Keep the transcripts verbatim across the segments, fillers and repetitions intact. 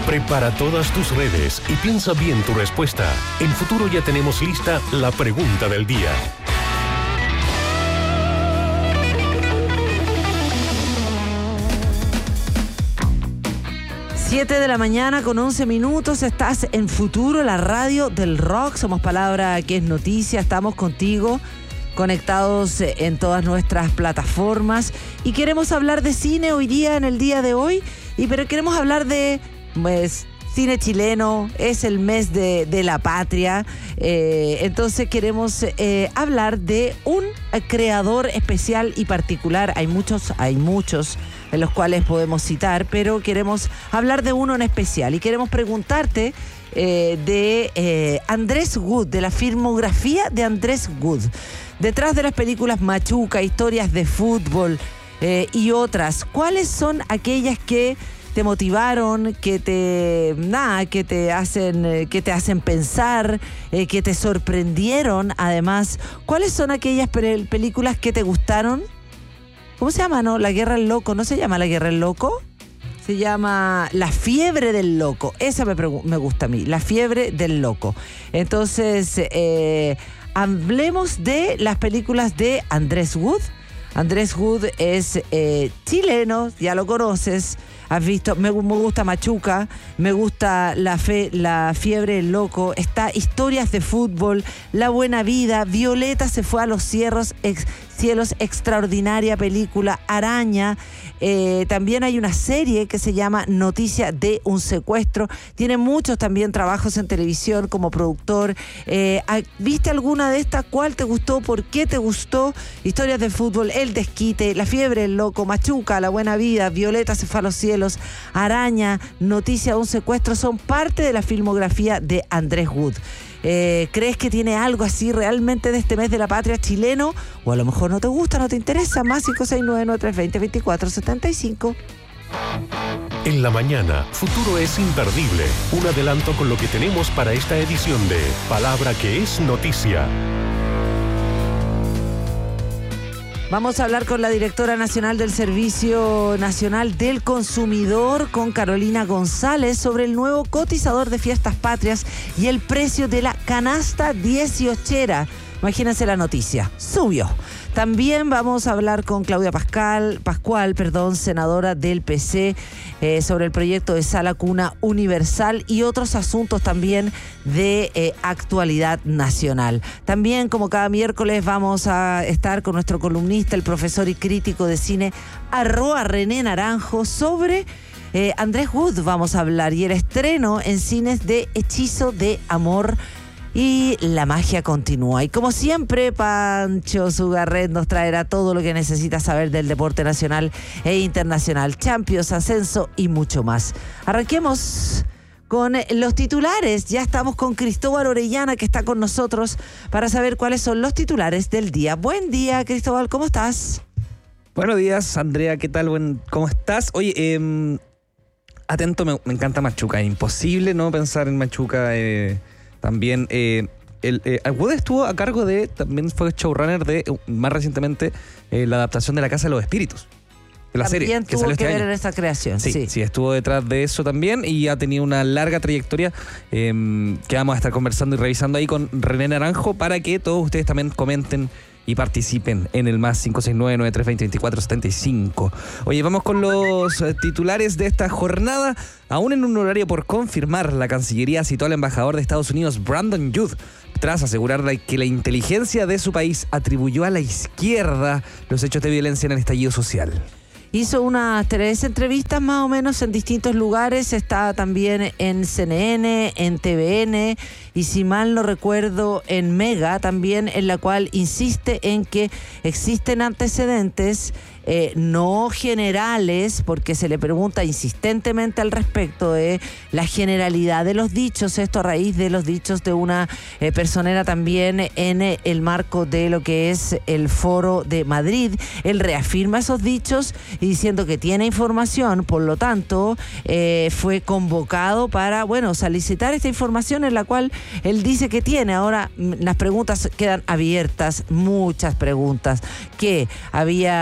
Prepara todas tus redes y piensa bien tu respuesta. En Futuro ya tenemos lista la pregunta del día. siete de la mañana con once minutos, estás en Futuro, la radio del rock. Somos Palabra que es Noticia, estamos contigo, conectados en todas nuestras plataformas. Y queremos hablar de cine hoy día, en el día de hoy, y pero queremos hablar de pues, cine chileno, es el mes de, de la patria. Eh, entonces queremos eh, hablar de un creador especial y particular. Hay muchos, hay muchos en los cuales podemos citar, pero queremos hablar de uno en especial y queremos preguntarte eh, de eh, Andrés Wood, de la filmografía de Andrés Wood. Detrás de las películas Machuca, Historias de Fútbol eh, y otras, ¿cuáles son aquellas que te motivaron, que te nada, que te hacen, que te hacen pensar, eh, que te sorprendieron? Además, ¿cuáles son aquellas pe- películas que te gustaron? ¿Cómo se llama, no? La Guerra del Loco. ¿No se llama La Guerra del Loco? Se llama La Fiebre del Loco. Esa me, pregu- me gusta a mí, La Fiebre del Loco. Entonces, eh, hablemos de las películas de Andrés Wood. Andrés Wood es eh, chileno, ya lo conoces. Has visto, me, me gusta Machuca, me gusta la, fe, la Fiebre del Loco, está Historias de Fútbol, La Buena Vida, Violeta se fue a los cielos, ex, cielos extraordinaria película, Araña. Eh, también hay una serie que se llama Noticia de un secuestro. Tiene muchos también trabajos en televisión como productor. Eh, ¿Viste alguna de estas? ¿Cuál te gustó? ¿Por qué te gustó? Historias de Fútbol, El Desquite, La Fiebre del Loco, Machuca, La Buena Vida, Violeta se fue a los cielos, Araña, Noticia de un secuestro, son parte de la filmografía de Andrés Wood. Eh, ¿Crees que tiene algo así realmente de este mes de la patria chileno? O a lo mejor no te gusta, no te interesa. Más cinco seis nueve nueve tres dos cero dos cuatro siete cinco. En la mañana, Futuro es imperdible. Un adelanto con lo que tenemos para esta edición de Palabra que es Noticia. Vamos a hablar con la directora nacional del Servicio Nacional del Consumidor, con Carolina González, sobre el nuevo cotizador de fiestas patrias y el precio de la canasta dieciochera. Imagínense la noticia, subió. También vamos a hablar con Claudia Pascal, Pascual, perdón, senadora del P C, eh, sobre el proyecto de Sala Cuna Universal y otros asuntos también de eh, actualidad nacional. También, como cada miércoles, vamos a estar con nuestro columnista, el profesor y crítico de cine, arroba René Naranjo, sobre eh, Andrés Wood vamos a hablar, y el estreno en cines de Hechizo de Amor. Y la magia continúa. Y como siempre, Pancho Zugarret nos traerá todo lo que necesita saber del deporte nacional e internacional, Champions, ascenso y mucho más. Arranquemos con los titulares. Ya estamos con Cristóbal Orellana, que está con nosotros para saber cuáles son los titulares del día. Buen día, Cristóbal, ¿cómo estás? Buenos días, Andrea, ¿qué tal? Buen, ¿Cómo estás? Oye, eh, atento, me, me encanta Machuca. Es imposible no pensar en Machuca. Eh, También eh, el, eh, Wood estuvo a cargo de, también fue showrunner de, más recientemente, eh, la adaptación de La Casa de los Espíritus. De la también serie que tuvo salió este que ver año. en esta creación. Sí, sí, sí, estuvo detrás de eso también y ha tenido una larga trayectoria eh, que vamos a estar conversando y revisando ahí con René Naranjo para que todos ustedes también comenten y participen en el más cinco seis nueve nueve tres dos cero dos cuatro siete cinco. Oye, vamos con los eh, titulares de esta jornada. Aún en un horario por confirmar, la Cancillería citó al embajador de Estados Unidos, Brandon Youth, tras asegurar que la inteligencia de su país atribuyó a la izquierda los hechos de violencia en el estallido social. Hizo unas tres entrevistas más o menos en distintos lugares, está también en C N N, en T V N y, si mal no recuerdo, en Mega también, en la cual insiste en que existen antecedentes eh, no generales, porque se le pregunta insistentemente al respecto de la generalidad de los dichos, esto a raíz de los dichos de una eh, personera también en eh, el marco de lo que es el Foro de Madrid. Él reafirma esos dichos y diciendo que tiene información, por lo tanto eh, fue convocado para, bueno, solicitar esta información, en la cual él dice que tiene. Ahora las preguntas quedan abiertas, muchas preguntas, que había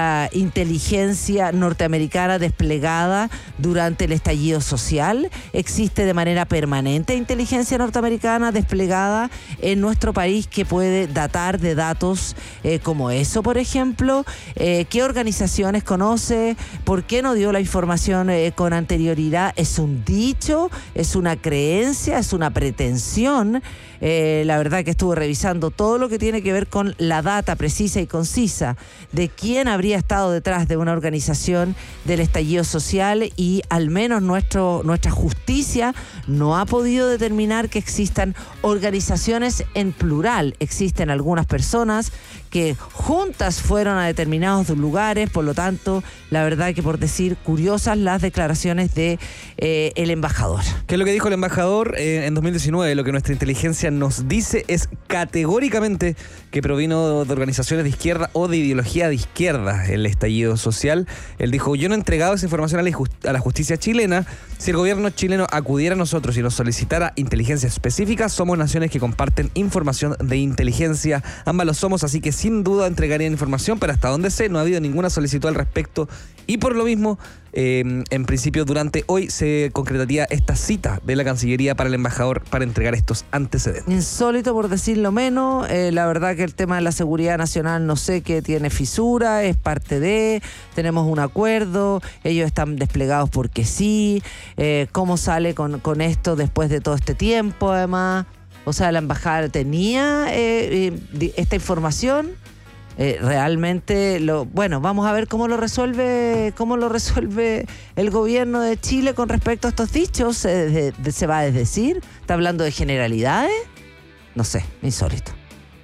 inteligencia norteamericana desplegada durante el estallido social? ¿Existe de manera permanente inteligencia norteamericana desplegada en nuestro país que puede datar de datos eh, como eso, por ejemplo? Eh, ¿Qué organizaciones conoce? ¿Por qué no dio la información eh, con anterioridad? ¿Es un dicho? ¿Es una creencia? ¿Es una pretensión? Eh, la verdad que estuve revisando todo lo que tiene que ver con la data precisa y concisa de quién habría estado detrás de una organización del estallido social, y al menos nuestro, nuestra justicia no ha podido determinar que existan organizaciones en plural. Existen algunas personas que juntas fueron a determinados lugares, por lo tanto, la verdad que por decir curiosas las declaraciones de eh, el embajador. ¿Qué es lo que dijo el embajador eh, en dos mil diecinueve? Lo que nuestra inteligencia nos dice es categóricamente que provino de organizaciones de izquierda o de ideología de izquierda el estallido social. Él dijo: yo no he entregado esa información a la, just- a la justicia chilena. Si el gobierno chileno acudiera a nosotros y nos solicitara inteligencia específica, somos naciones que comparten información de inteligencia. Ambas lo somos, así que sin duda entregarían información, pero hasta donde sé no ha habido ninguna solicitud al respecto, y por lo mismo eh, en principio durante hoy se concretaría esta cita de la Cancillería para el embajador para entregar estos antecedentes. Insólito, por decirlo menos. Eh, la verdad que el tema de la seguridad nacional no sé qué tiene fisura, es parte de, tenemos un acuerdo, ellos están desplegados porque sí. Eh, ¿cómo sale con, con esto después de todo este tiempo además? O sea, la embajada tenía eh, eh, esta información. Eh, realmente lo bueno, vamos a ver cómo lo resuelve cómo lo resuelve el gobierno de Chile con respecto a estos dichos. ¿Se, de, de, se va a desdecir? ¿Está hablando de generalidades? No sé, insólito.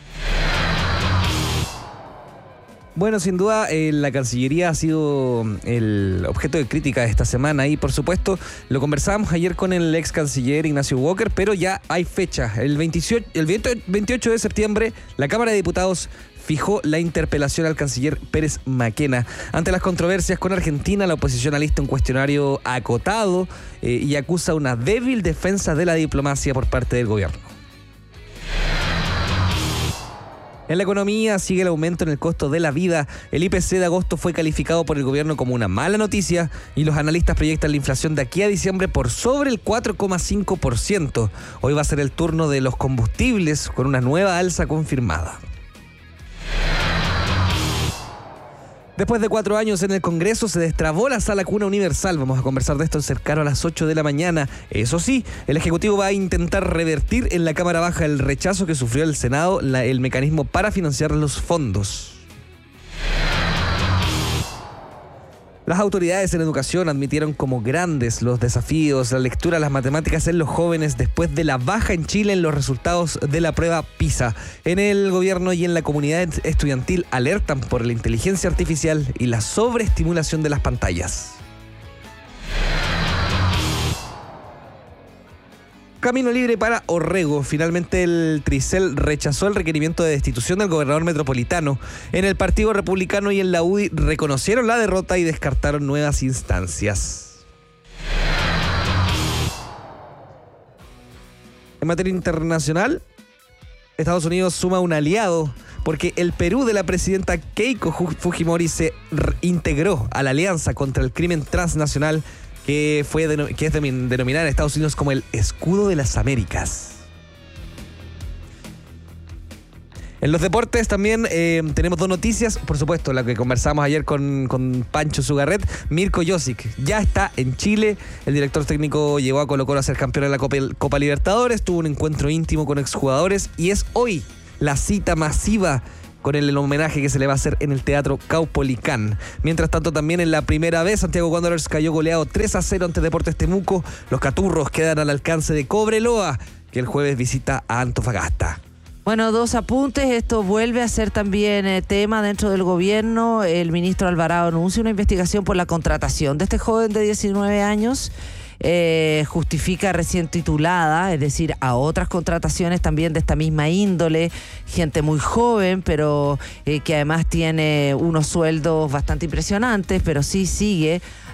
Bueno, sin duda eh, la Cancillería ha sido el objeto de crítica esta semana y por supuesto lo conversábamos ayer con el ex canciller Ignacio Walker, pero ya hay fecha. El, veintiocho, el veintiocho de septiembre la Cámara de Diputados fijó la interpelación al canciller Pérez Maquena. Ante las controversias con Argentina, la oposición alista un cuestionario acotado eh, y acusa una débil defensa de la diplomacia por parte del gobierno. En la economía sigue el aumento en el costo de la vida. El I P C de agosto fue calificado por el gobierno como una mala noticia y los analistas proyectan la inflación de aquí a diciembre por sobre el cuatro coma cinco por ciento. Hoy va a ser el turno de los combustibles con una nueva alza confirmada. Después de cuatro años en el Congreso se destrabó la sala cuna universal. Vamos a conversar de esto cercano a las ocho de la mañana. Eso sí, el Ejecutivo va a intentar revertir en la Cámara Baja el rechazo que sufrió el Senado, la, el mecanismo para financiar los fondos. Las autoridades en educación admitieron como grandes los desafíos, la lectura, las matemáticas en los jóvenes después de la baja en Chile en los resultados de la prueba PISA. En el gobierno y en la comunidad estudiantil alertan por la inteligencia artificial y la sobreestimulación de las pantallas. Camino libre para Orrego. Finalmente el Tricel rechazó el requerimiento de destitución del gobernador metropolitano. En el Partido Republicano y en la U D I reconocieron la derrota y descartaron nuevas instancias. En materia internacional, Estados Unidos suma un aliado porque el Perú de la presidenta Keiko Fujimori se integró a la alianza contra el crimen transnacional que, fue denom- que es denominada en Estados Unidos como el Escudo de las Américas. En los deportes también eh, tenemos dos noticias. Por supuesto, la que conversamos ayer con, con Pancho Zugarret. Mirko Josic ya está en Chile. El director técnico llegó a Colo-Colo a ser campeón de la Copa, Copa Libertadores. Tuvo un encuentro íntimo con exjugadores y es hoy la cita masiva con el homenaje que se le va a hacer en el Teatro Caupolicán. Mientras tanto, también en la primera vez, Santiago Wanderers cayó goleado tres a cero ante Deportes Temuco. Los caturros quedan al alcance de Cobreloa, que el jueves visita a Antofagasta. Bueno, dos apuntes. Esto vuelve a ser también eh, tema dentro del gobierno. El ministro Alvarado anuncia una investigación por la contratación de este joven de diecinueve años. Eh, justifica recién titulada, es decir, a otras contrataciones también de esta misma índole, gente muy joven, pero eh, que además tiene unos sueldos bastante impresionantes, pero sí sigue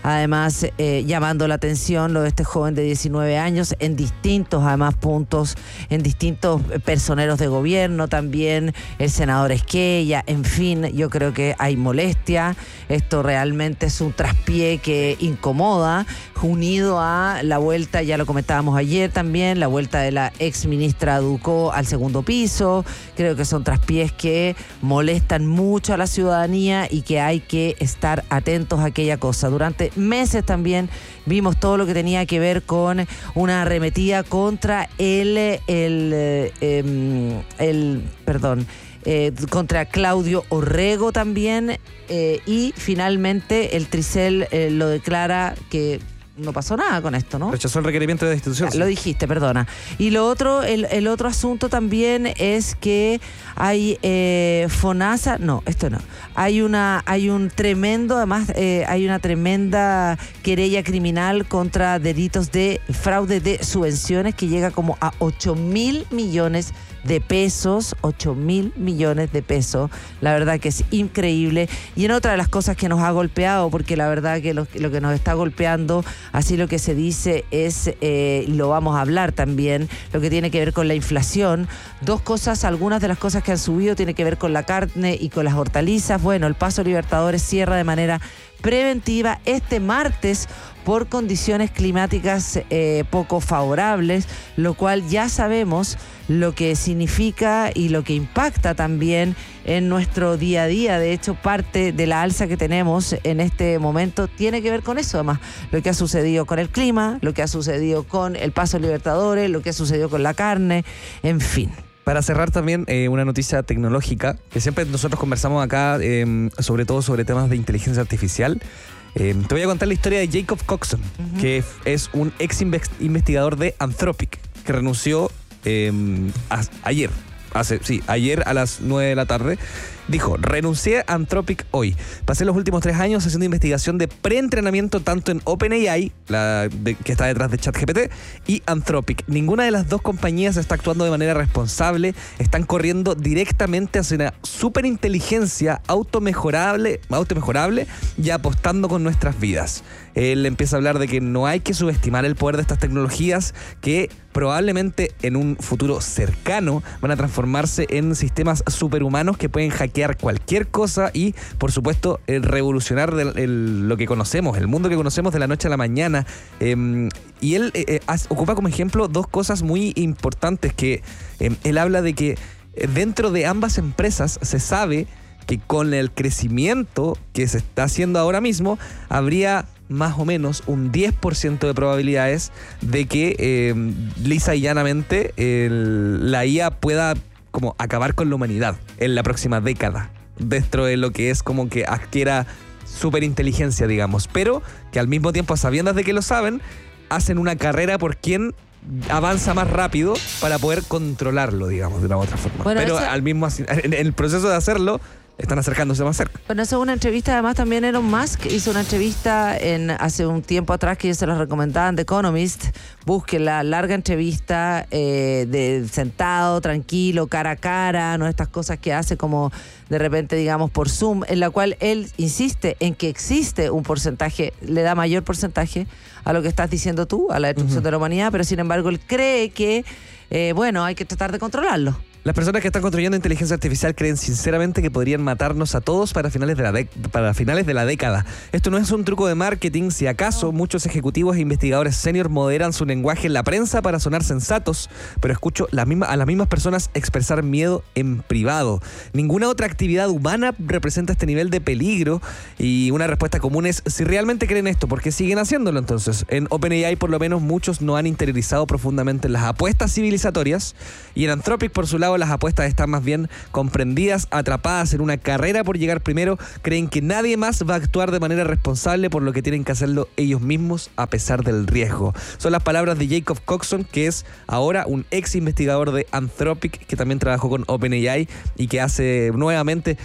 además eh, llamando la atención lo de este joven de diecinueve años en distintos además puntos, en distintos personeros de gobierno también, el senador Esquella, en fin, yo creo que hay molestia, esto realmente es un traspié que incomoda, unido a la vuelta, ya lo comentábamos ayer también, la vuelta de la ex ministra Ducó al segundo piso, creo que son traspiés que molestan mucho a la ciudadanía y que hay que estar atentos a aquella cosa. Durante meses también vimos todo lo que tenía que ver con una arremetida contra el, el, el, el, el perdón, eh, contra Claudio Orrego también, eh, y finalmente el Tricel eh, lo declara que no pasó nada con esto, ¿no? Rechazó el requerimiento de destitución. Lo dijiste, perdona. Y lo otro, el, el otro asunto también es que hay eh, FONASA, no, esto no. Hay una, hay un tremendo, además, eh, hay una tremenda querella criminal contra delitos de fraude de subvenciones que llega como a ocho mil millones de pesos, ocho mil millones de pesos. La verdad que es increíble. Y en otra de las cosas que nos ha golpeado, porque la verdad que lo, lo que nos está golpeando, así lo que se dice es, eh, lo vamos a hablar también, lo que tiene que ver con la inflación. Dos cosas, algunas de las cosas que han subido tiene que ver con la carne y con las hortalizas. Bueno, el Paso Libertadores cierra de manera preventiva este martes por condiciones climáticas eh, poco favorables, lo cual ya sabemos lo que significa y lo que impacta también en nuestro día a día. De hecho, parte de la alza que tenemos en este momento tiene que ver con eso, además, lo que ha sucedido con el clima, lo que ha sucedido con el Paso Libertadores, lo que ha sucedido con la carne, en fin. Para cerrar también eh, una noticia tecnológica, que siempre nosotros conversamos acá, eh, sobre todo sobre temas de inteligencia artificial. Eh, te voy a contar la historia de Jacob Coxon, uh-huh. que es un ex investigador de Anthropic, que renunció eh, a, ayer, hace, sí, ayer a las nueve de la tarde. Dijo, renuncié a Anthropic hoy. Pasé los últimos tres años haciendo investigación de preentrenamiento tanto en OpenAI, la de, que está detrás de ChatGPT, y Anthropic. Ninguna de las dos compañías está actuando de manera responsable. Están corriendo directamente hacia una superinteligencia automejorable, automejorable y apostando con nuestras vidas. Él empieza a hablar de que no hay que subestimar el poder de estas tecnologías que probablemente en un futuro cercano van a transformarse en sistemas superhumanos que pueden hackear cualquier cosa y, por supuesto, el revolucionar el, el, lo que conocemos, el mundo que conocemos de la noche a la mañana. Eh, y él eh, ocupa como ejemplo dos cosas muy importantes que eh, él habla de que dentro de ambas empresas se sabe que con el crecimiento que se está haciendo ahora mismo, habría más o menos un diez por ciento de probabilidades de que eh, lisa y llanamente el, la I A pueda como acabar con la humanidad en la próxima década, dentro de lo que es como que adquiera superinteligencia, digamos, pero que al mismo tiempo, sabiendo de que lo saben, hacen una carrera por quién avanza más rápido para poder controlarlo, digamos, de una u otra forma. Bueno, pero esa... al mismo en el proceso de hacerlo están acercándose más cerca. Bueno, eso es una entrevista, además también Elon Musk hizo una entrevista en hace un tiempo atrás que yo se los recomendaba en The Economist. Busquen la larga entrevista eh, de sentado, tranquilo, cara a cara, no estas cosas que hace como de repente, digamos, por Zoom, en la cual él insiste en que existe un porcentaje, le da mayor porcentaje a lo que estás diciendo tú, a la destrucción uh-huh. de la humanidad, pero sin embargo él cree que, eh, bueno, hay que tratar de controlarlo. Las personas que están construyendo inteligencia artificial creen sinceramente que podrían matarnos a todos para finales de la, de- para finales de la década. Esto no es un truco de marketing. Si acaso, muchos ejecutivos e investigadores senior moderan su lenguaje en la prensa para sonar sensatos, pero escucho la misma, a las mismas personas expresar miedo en privado. Ninguna otra actividad humana representa este nivel de peligro, y una respuesta común es: si realmente creen esto, ¿por qué siguen haciéndolo entonces? En OpenAI, por lo menos, muchos no han interiorizado profundamente las apuestas civilizatorias, y en Anthropic, por su lado, las apuestas están más bien comprendidas, atrapadas en una carrera por llegar primero. Creen que nadie más va a actuar de manera responsable, por lo que tienen que hacerlo ellos mismos a pesar del riesgo. Son las palabras de Jacob Coxon, que es ahora un ex investigador de Anthropic, que también trabajó con OpenAI y que hace nuevamente